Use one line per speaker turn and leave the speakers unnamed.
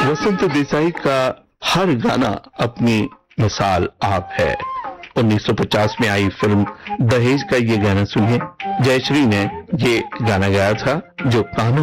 वसंत देसाई का हर गाना अपनी मिसाल आप है। 1950 में आई फिल्म दहेज का ये गाना सुनिए। जयश्री ने ये गाना गाया था जो कान्हा